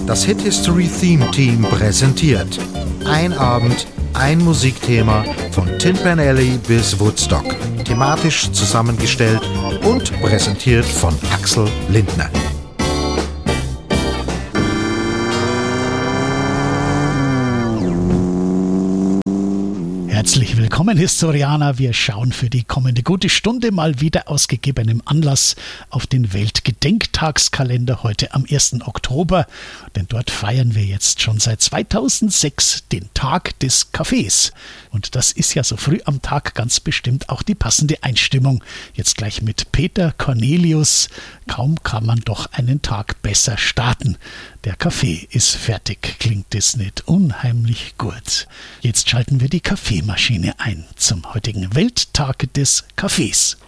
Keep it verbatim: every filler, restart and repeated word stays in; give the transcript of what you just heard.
Das Hit History Theme Team präsentiert. Ein Abend, ein Musikthema von Tin Pan Alley bis Woodstock. Thematisch zusammengestellt und präsentiert von Axel Lindner. Herzlich willkommen, Historianer. Wir schauen für die kommende gute Stunde mal wieder aus gegebenem Anlass auf den Weltgedenktagskalender heute am ersten Oktober. Denn dort feiern wir jetzt schon seit zweitausendsechs den Tag des Kaffees. Und das ist ja so früh am Tag ganz bestimmt auch die passende Einstimmung. Jetzt gleich mit Peter Cornelius. Kaum kann man doch einen Tag besser starten. Der Kaffee ist fertig, klingt es nicht unheimlich gut. Jetzt schalten wir die Kaffeemaschine ein zum heutigen Welttag des Kaffees.